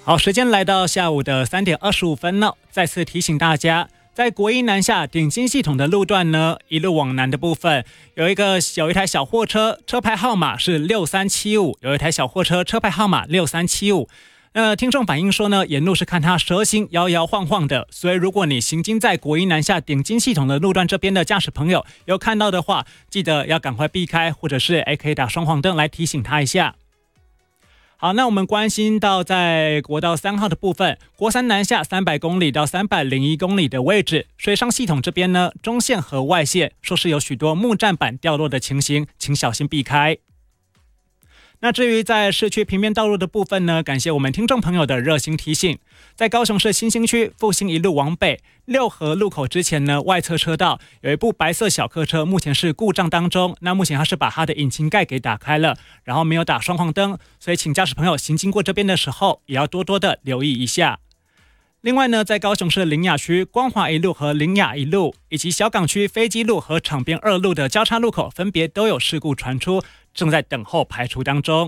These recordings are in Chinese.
好，时间来到下午的3点25分了，再次提醒大家，在国一南下顶金系统的路段呢，一路往南的部分有一台小货车，车牌号码是6375，有一台小货车车牌号码6375。听众反映说呢，沿路是看它蛇形摇摇晃晃的，所以如果你行经在国一南下顶金系统的路段这边的驾驶朋友有看到的话，记得要赶快避开，或者是可以打双黄灯来提醒他一下。好，那我们关心到在国道3号的部分，国三南下300公里到301公里的位置，水上系统这边呢，中线和外线说是有许多木栈板掉落的情形，请小心避开。那至于在市区平面道路的部分呢，感谢我们听众朋友的热心提醒，在高雄市新兴区复兴一路往北六合路口之前呢，外侧车道有一部白色小客车，目前是故障当中。那目前它是把它的引擎盖给打开了，然后没有打双黄灯，所以请驾驶朋友行经过这边的时候，也要多多的留意一下。另外呢，在高雄市苓雅区光华一路和苓雅一路，以及小港区飞机路和场边2路的交叉路口，分别都有事故传出，正在等候排除当中。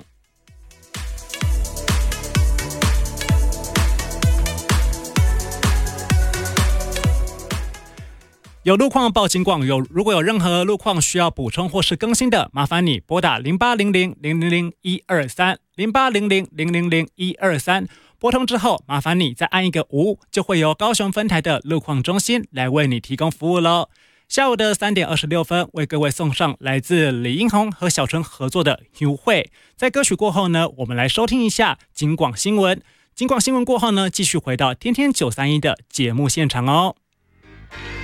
有路况报警广，如果有任何路况需要补充或是更新的，麻烦你拨打0800000123 0800000123，拨通之后，麻烦你再按一个5，就会由高雄分台的路况中心来为你提供服务咯。下午的3点26分，为各位送上来自李英宏和小春合作的《优惠》。在歌曲过后呢，我们来收听一下警广新闻。警广新闻过后呢，继续回到天天931的节目现场哦。